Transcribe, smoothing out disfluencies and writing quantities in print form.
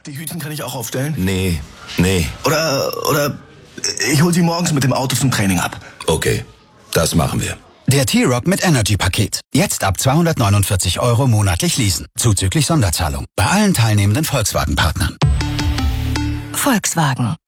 Die Hütchen kann ich auch aufstellen? Nee. Oder ich hol sie morgens mit dem Auto zum Training ab. Okay, das machen wir. Der T-Roc mit Energy-Paket. Jetzt ab 249 € monatlich leasen. Zuzüglich Sonderzahlung. Bei allen teilnehmenden Volkswagen-Partnern. Volkswagen.